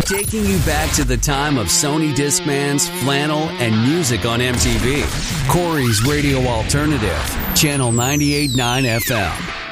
Taking you back to the time of Sony Discmans, flannel, and music on MTV. Corey's Radio Alternative, Channel 98.9 FM.